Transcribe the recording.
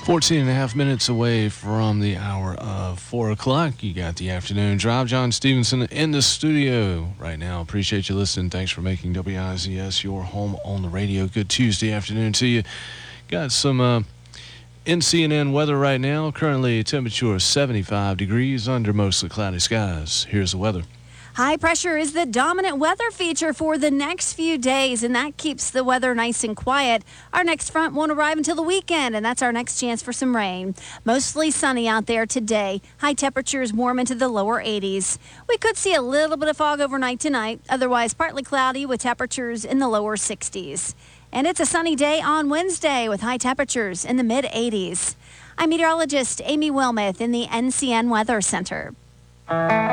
14 and a half minutes away from the hour of 4 o'clock. You got the afternoon drive. John Stevenson in the studio right now. Appreciate you listening. Thanks for making WIZS your home on the radio. Good Tuesday afternoon to you. Got some NCNN weather right now. Currently temperature 75 degrees under mostly cloudy skies. Here's the weather. High pressure is the dominant weather feature for the next few days, and that keeps the weather nice and quiet. Our next front won't arrive until the weekend, and that's our next chance for some rain. Mostly sunny out there today. High temperatures warm into the lower 80s. We could see a little bit of fog overnight tonight, otherwise partly cloudy with temperatures in the lower 60s. And it's a sunny day on Wednesday with high temperatures in the mid-80s. I'm meteorologist Amy Wilmoth in the NCN Weather Center.